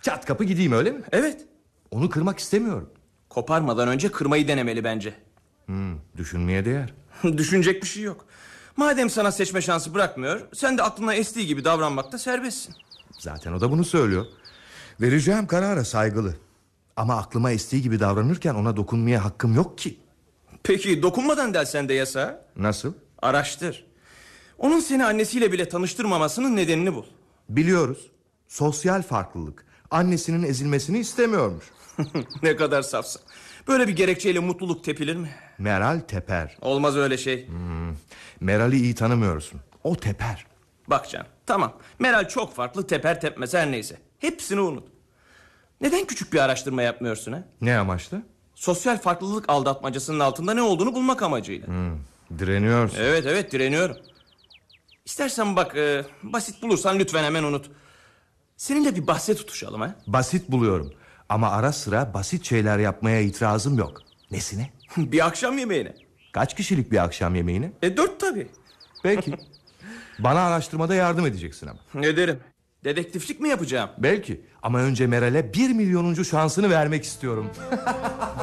Çat kapı gideyim, öyle mi? Evet. Onu kırmak istemiyorum. Koparmadan önce kırmayı denemeli bence. Düşünmeye değer. Düşünecek bir şey yok. Madem sana seçme şansı bırakmıyor, sen de aklına estiği gibi davranmakta serbestsin. Zaten o da bunu söylüyor. Vereceğim karara saygılı. Ama aklıma estiği gibi davranırken ona dokunmaya hakkım yok ki. Peki dokunmadan delsen de yasağa? Nasıl? Araştır. Onun seni annesiyle bile tanıştırmamasının nedenini bul. Biliyoruz. Sosyal farklılık. Annesinin ezilmesini istemiyormuş. Ne kadar safsın. Böyle bir gerekçeyle mutluluk tepilir mi? Meral teper. Olmaz öyle şey. Meral'i iyi tanımıyorsun. O teper. Bak Can, tamam. Meral çok farklı, teper tepmez, her neyse. Hepsini unut. Neden küçük bir araştırma yapmıyorsun ha? Ne amaçla? Sosyal farklılık aldatmacasının altında ne olduğunu bulmak amacıyla. Direniyorsun. Evet direniyorum. İstersen bak, basit bulursan lütfen hemen unut. Seninle bir bahse tutuşalım ha. Basit buluyorum. Ama ara sıra basit şeyler yapmaya itirazım yok. Nesine? Bir akşam yemeğine. Kaç kişilik bir akşam yemeğine? 4 tabii. Belki. Bana araştırmada yardım edeceksin ama. Ederim. Dedektiflik mi yapacağım? Belki. Ama önce Meral'e 1 milyonuncu şansını vermek istiyorum.